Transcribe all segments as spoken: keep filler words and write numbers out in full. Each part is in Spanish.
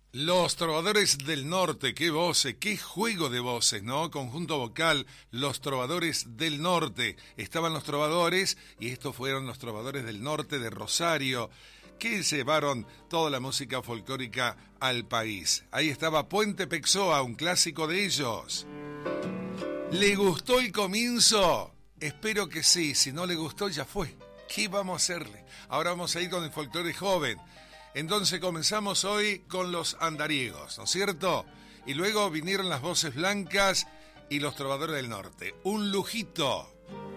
Los Trovadores del Norte, qué voces, qué juego de voces, ¿no? Conjunto vocal, Los Trovadores del Norte. Estaban los trovadores y estos fueron los Trovadores del Norte de Rosario, que llevaron toda la música folclórica al país. Ahí estaba Puente Pexoa, un clásico de ellos. ¿Le gustó el comienzo? Espero que sí, si no le gustó ya fue. ¿Qué vamos a hacerle? Ahora vamos a ir con el folclore joven. Entonces comenzamos hoy con los andariegos, ¿no es cierto? Y luego vinieron las voces blancas y los trovadores del norte. Un lujito.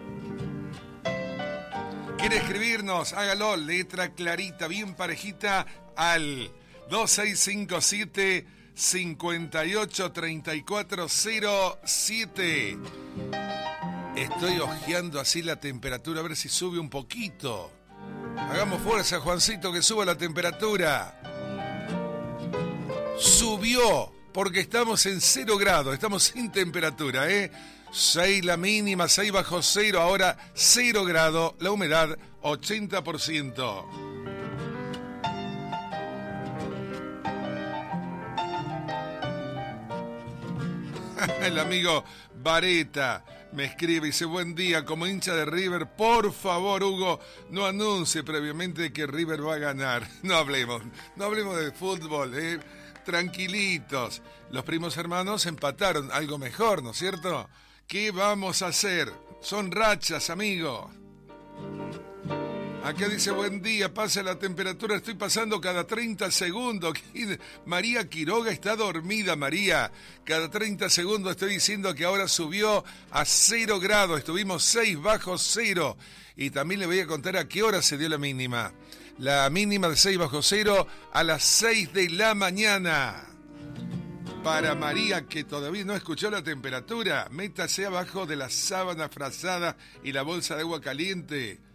¿Quiere escribirnos? Hágalo, letra clarita, bien parejita, al dos seis cinco siete, cinco ocho tres cuatro cero siete. Estoy ojeando así la temperatura, a ver si sube un poquito. Hagamos fuerza, Juancito, que suba la temperatura. Subió, porque estamos en cero grados, estamos sin temperatura, ¿eh? seis la mínima, seis bajo cero, ahora cero grado, la humedad ochenta por ciento. El amigo Vareta me escribe y dice: buen día, como hincha de River, por favor, Hugo, no anuncie previamente que River va a ganar. No hablemos, no hablemos de fútbol, ¿eh? Tranquilitos. Los primos hermanos empataron, algo mejor, ¿no es cierto? ¿Qué vamos a hacer? Son rachas, amigo. Acá dice: buen día, pasa la temperatura, estoy pasando cada treinta segundos. María Quiroga está dormida, María. Cada treinta segundos estoy diciendo que ahora subió a cero grados, estuvimos seis bajo cero. Y también le voy a contar a qué hora se dio la mínima. La mínima de seis bajo cero a las seis de la mañana. Para María, que todavía no escuchó la temperatura, métase abajo de la sábana frazada y la bolsa de agua caliente.